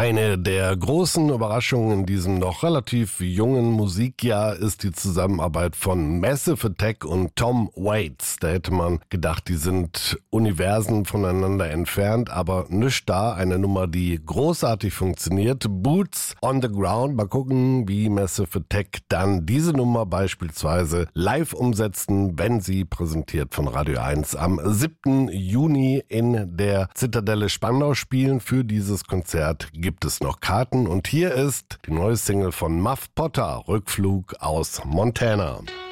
Eine der großen Überraschungen in diesem noch relativ jungen Musikjahr ist die Zusammenarbeit von Massive Attack und Tom Waits. Da hätte man gedacht, die sind Universen voneinander entfernt, aber nichts da. Eine Nummer, die großartig funktioniert. Boots on the Ground. Mal gucken, wie Massive Attack dann diese Nummer beispielsweise live umsetzen, wenn sie präsentiert von Radio 1 am 7. Juni in der Zitadelle Spandau spielen. Für dieses Konzert gibt es noch Karten und hier ist die neue Single von Muff Potter, Rückflug aus Montana.